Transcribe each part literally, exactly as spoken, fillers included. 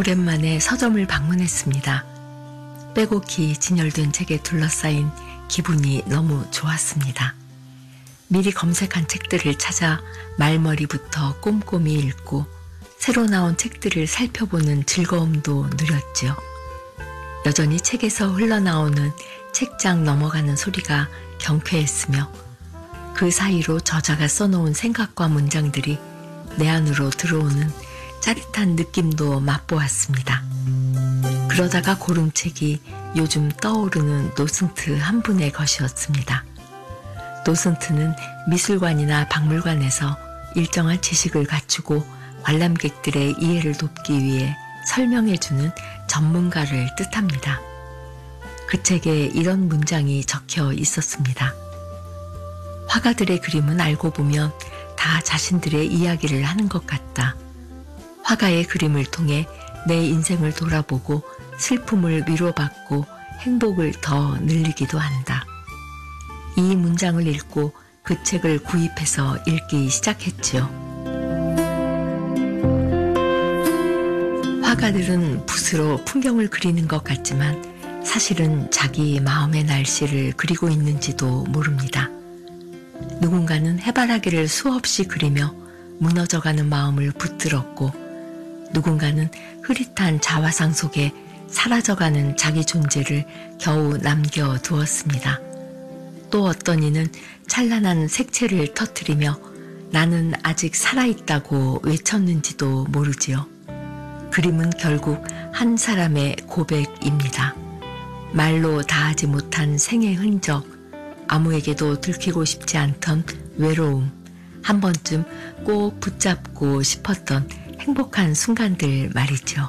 오랜만에 서점을 방문했습니다. 빼곡히 진열된 책에 둘러싸인 기분이 너무 좋았습니다. 미리 검색한 책들을 찾아 말머리부터 꼼꼼히 읽고 새로 나온 책들을 살펴보는 즐거움도 누렸지요. 여전히 책에서 흘러나오는 책장 넘어가는 소리가 경쾌했으며 그 사이로 저자가 써놓은 생각과 문장들이 내 안으로 들어오는 짜릿한 느낌도 맛보았습니다. 그러다가 고른 책이 요즘 떠오르는 노슨트 한 분의 것이었습니다. 노슨트는 미술관이나 박물관에서 일정한 지식을 갖추고 관람객들의 이해를 돕기 위해 설명해주는 전문가를 뜻합니다. 그 책에 이런 문장이 적혀 있었습니다. 화가들의 그림은 알고 보면 다 자신들의 이야기를 하는 것 같다. 화가의 그림을 통해 내 인생을 돌아보고 슬픔을 위로받고 행복을 더 늘리기도 한다. 이 문장을 읽고 그 책을 구입해서 읽기 시작했지요. 화가들은 붓으로 풍경을 그리는 것 같지만 사실은 자기 마음의 날씨를 그리고 있는지도 모릅니다. 누군가는 해바라기를 수없이 그리며 무너져가는 마음을 붙들었고 누군가는 흐릿한 자화상 속에 사라져가는 자기 존재를 겨우 남겨두었습니다. 또 어떤 이는 찬란한 색채를 터뜨리며 나는 아직 살아있다고 외쳤는지도 모르지요. 그림은 결국 한 사람의 고백입니다. 말로 다하지 못한 생의 흔적, 아무에게도 들키고 싶지 않던 외로움, 한 번쯤 꼭 붙잡고 싶었던 행복한 순간들 말이죠.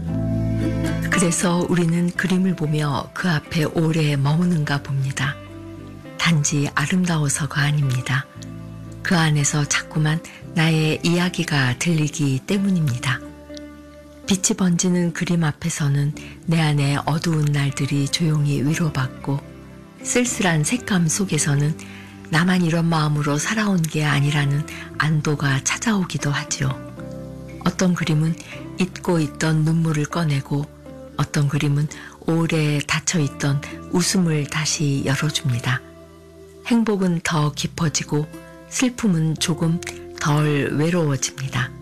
그래서 우리는 그림을 보며 그 앞에 오래 머무는가 봅니다. 단지 아름다워서가 아닙니다. 그 안에서 자꾸만 나의 이야기가 들리기 때문입니다. 빛이 번지는 그림 앞에서는 내 안의 어두운 날들이 조용히 위로받고 쓸쓸한 색감 속에서는 나만 이런 마음으로 살아온 게 아니라는 안도가 찾아오기도 하죠. 어떤 그림은 잊고 있던 눈물을 꺼내고 어떤 그림은 오래 닫혀있던 웃음을 다시 열어줍니다. 행복은 더 깊어지고 슬픔은 조금 덜 외로워집니다.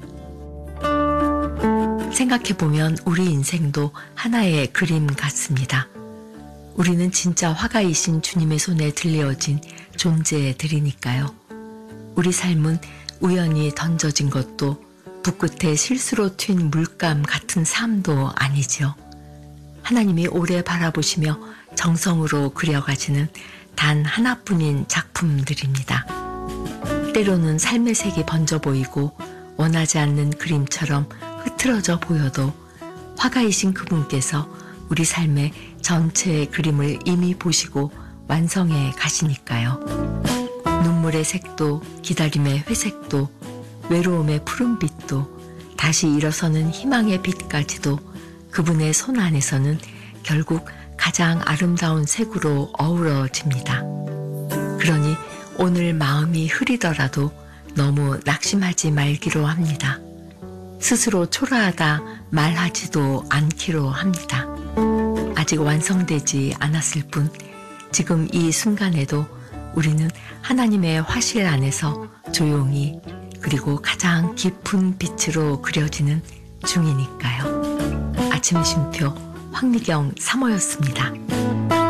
생각해보면 우리 인생도 하나의 그림 같습니다. 우리는 진짜 화가이신 주님의 손에 들려진 존재들이니까요. 우리 삶은 우연히 던져진 것도 붓끝에 실수로 튄 물감 같은 삶도 아니지요. 하나님이 오래 바라보시며 정성으로 그려가지는 단 하나뿐인 작품들입니다. 때로는 삶의 색이 번져 보이고 원하지 않는 그림처럼 흐트러져 보여도 화가이신 그분께서 우리 삶의 전체 그림을 이미 보시고 완성해 가시니까요. 눈물의 색도 기다림의 회색도 외로움의 푸른빛도 다시 일어서는 희망의 빛까지도 그분의 손 안에서는 결국 가장 아름다운 색으로 어우러집니다. 그러니 오늘 마음이 흐리더라도 너무 낙심하지 말기로 합니다. 스스로 초라하다 말하지도 않기로 합니다. 아직 완성되지 않았을 뿐 지금 이 순간에도 우리는 하나님의 화실 안에서 조용히 그리고 가장 깊은 빛으로 그려지는 중이니까요. 아침의 쉼표 황미경 사모였습니다.